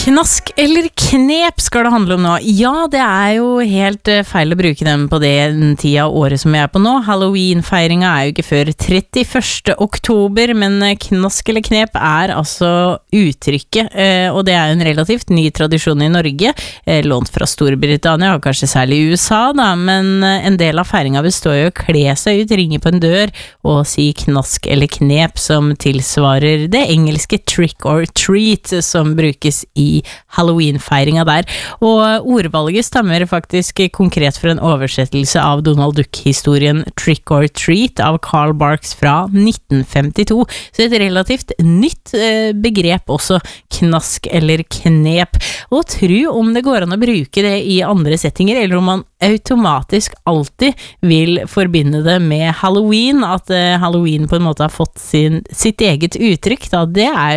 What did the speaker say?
Knask eller knep skal det handle om nå. Ja, det jo helt feil å bruke dem på den tida av året som vi på nå. Halloween-feiringa jo ikke før 31. oktober, men knask eller knep altså uttrykket, og det jo en relativt ny tradisjon i Norge, lånt fra Storbritannia, og kanskje særlig i USA da, men en del av feiringa består jo å kle seg ut, ringe på en dør, og si knask eller knep, som tilsvarer det engelske trick or treat, som brukes i Halloween-feiringa der, og ordvalget stammer faktisk konkret fra en oversettelse av Donald Duck-historien Trick or Treat av Carl Barks fra 1952, så et relativt nytt begrep også, knask eller knep, og tro om det går an å bruke det i andre settinger, eller om man automatisk alltid vil forbinde det med Halloween, at Halloween på en måte har fått sitt eget uttrykk, da det